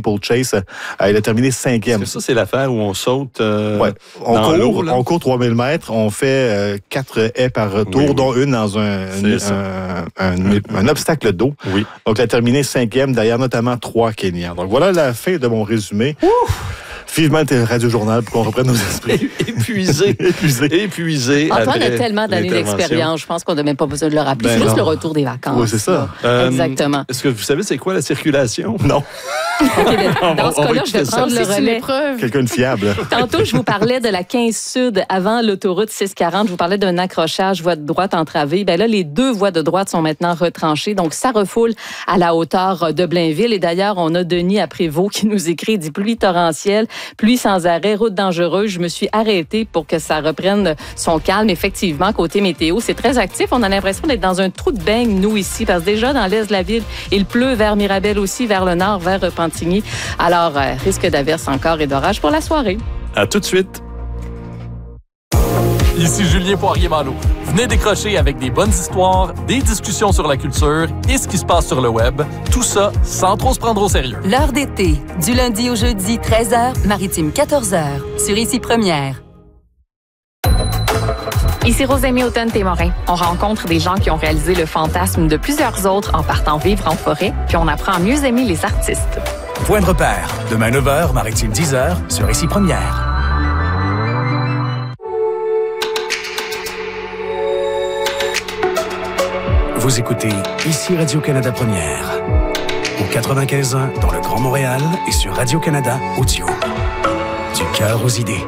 Steeplechase. Il a terminé 5e. Ça, c'est l'affaire où on saute on court 3000 mètres, on fait 4 haies par tour, dont une dans un obstacle d'eau. Oui. Donc, il a terminé 5e, derrière notamment 3 Kenyans. Donc, voilà la fin de mon résumé. Vivement le Radio-Journal pour qu'on reprenne nos esprits. Épuisé. Antoine a tellement d'années d'expérience, je pense qu'on n'a même pas besoin de le rappeler. C'est juste le retour des vacances. Oui, c'est ça. Exactement. Est-ce que vous savez c'est quoi la circulation? Non. Dans ce cas-là, je vais prendre le relais. Quelqu'un de fiable. Tantôt, je vous parlais de la 15 Sud avant l'autoroute 640. Je vous parlais d'un accrochage voie de droite entravée. Là, les 2 voies de droite sont maintenant retranchées. Donc, ça refoule à la hauteur de Blainville. Et d'ailleurs, on a Denis à Prévost qui nous écrit, dit pluie torrentielle, pluie sans arrêt, route dangereuse. Je me suis arrêtée pour que ça reprenne son calme. Effectivement, côté météo, c'est très actif. On a l'impression d'être dans un trou de beigne, nous, ici, parce que déjà, dans l'est de la ville, il pleut vers Mirabel aussi, vers le nord, vers Repentigny. Alors, risque d'averse encore et d'orage pour la soirée. À tout de suite. Ici Julien Poirier-Malo. Venez décrocher avec des bonnes histoires, des discussions sur la culture et ce qui se passe sur le web. Tout ça sans trop se prendre au sérieux. L'heure d'été, du lundi au jeudi, 13h, Maritime 14h, sur Ici Première. Ici Rosemée Automne-Témorin. On rencontre des gens qui ont réalisé le fantasme de plusieurs autres en partant vivre en forêt, puis on apprend à mieux aimer les artistes. Point de repère, demain 9h, Maritime 10h, sur Ici Première. Vous écoutez Ici Radio-Canada Première, au 95.1 dans le Grand Montréal et sur Radio-Canada Audio. Du cœur aux idées.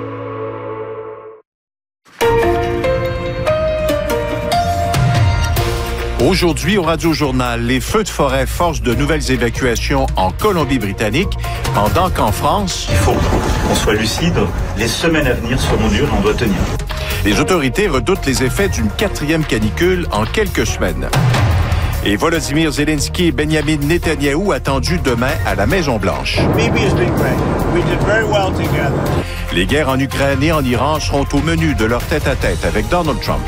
Aujourd'hui, au Radio-Journal, les feux de forêt forcent de nouvelles évacuations en Colombie-Britannique, pendant qu'en France... Il faut qu'on soit lucide. Les semaines à venir seront dures et on doit tenir. Les autorités redoutent les effets d'une 4e canicule en quelques semaines. Et Volodymyr Zelensky et Benjamin Netanyahou attendus demain à la Maison-Blanche. Les guerres en Ukraine et en Iran seront au menu de leur tête-à-tête avec Donald Trump.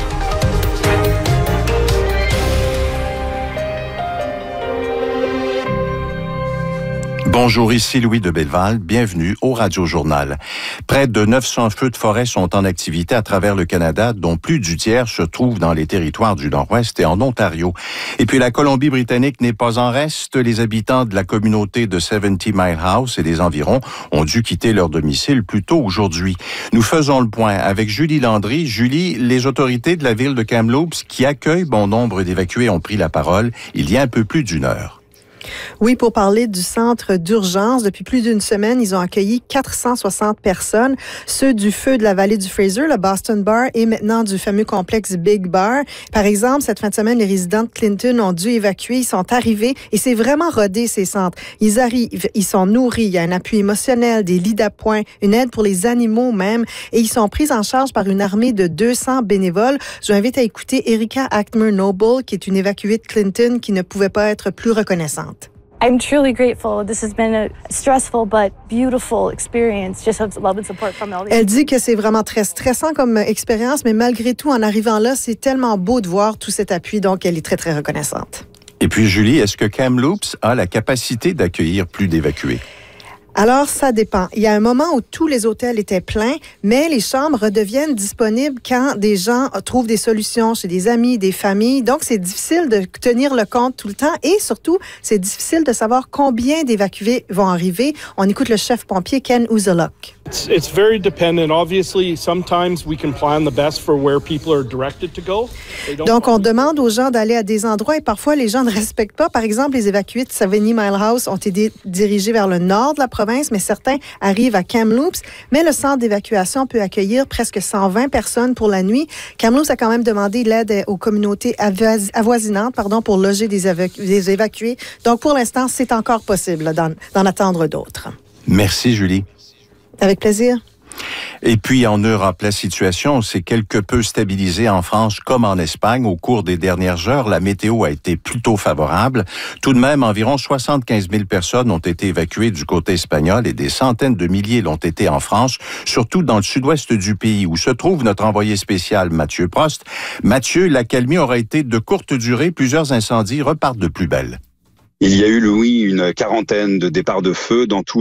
Bonjour, ici Louis de Belleval. Bienvenue au Radio-Journal. Près de 900 feux de forêt sont en activité à travers le Canada, dont plus du tiers se trouvent dans les territoires du Nord-Ouest et en Ontario. Et puis la Colombie-Britannique n'est pas en reste. Les habitants de la communauté de 70 Mile House et des environs ont dû quitter leur domicile plus tôt aujourd'hui. Nous faisons le point avec Julie Landry. Julie, les autorités de la ville de Kamloops, qui accueillent bon nombre d'évacués, ont pris la parole il y a un peu plus d'1 heure. Oui, pour parler du centre d'urgence, depuis plus d'1 semaine, ils ont accueilli 460 personnes, ceux du feu de la vallée du Fraser, le Boston Bar, et maintenant du fameux complexe Big Bar. Par exemple, cette fin de semaine, les résidents de Clinton ont dû évacuer, ils sont arrivés, et c'est vraiment rodé, ces centres. Ils arrivent, ils sont nourris, il y a un appui émotionnel, des lits d'appoint, une aide pour les animaux même, et ils sont pris en charge par une armée de 200 bénévoles. Je vous invite à écouter Erika Ackmer-Noble, qui est une évacuée de Clinton, qui ne pouvait pas être plus reconnaissante. I'm truly grateful. This has been a stressful but beautiful experience. Just have love and support from all these. Elle dit que c'est vraiment très stressant comme expérience, mais malgré tout, en arrivant là, c'est tellement beau de voir tout cet appui, donc elle est très, très reconnaissante. Et puis, Julie, est-ce que Kamloops a la capacité d'accueillir plus d'évacués? Alors, ça dépend. Il y a un moment où tous les hôtels étaient pleins, mais les chambres redeviennent disponibles quand des gens trouvent des solutions chez des amis, des familles. Donc, c'est difficile de tenir le compte tout le temps et surtout, c'est difficile de savoir combien d'évacués vont arriver. On écoute le chef pompier Ken Uzolok. It's very dependent. Obviously, sometimes we can plan the best for where people are directed to go. Donc, on demande aux gens d'aller à des endroits et parfois, les gens ne respectent pas. Par exemple, les évacués de 70 Mile House ont été dirigés vers le nord de la province, mais certains arrivent à Kamloops. Mais le centre d'évacuation peut accueillir presque 120 personnes pour la nuit. Kamloops a quand même demandé l'aide aux communautés avoisinantes pour loger des évacués. Donc, pour l'instant, c'est encore possible d'en attendre d'autres. Merci, Julie. Avec plaisir. Et puis, en Europe, la situation s'est quelque peu stabilisée en France comme en Espagne. Au cours des dernières heures, la météo a été plutôt favorable. Tout de même, environ 75 000 personnes ont été évacuées du côté espagnol et des centaines de milliers l'ont été en France, surtout dans le sud-ouest du pays où se trouve notre envoyé spécial Mathieu Prost. Mathieu, l'accalmie aura été de courte durée. Plusieurs incendies repartent de plus belle. Il y a eu, Louis, une quarantaine de départs de feu dans tout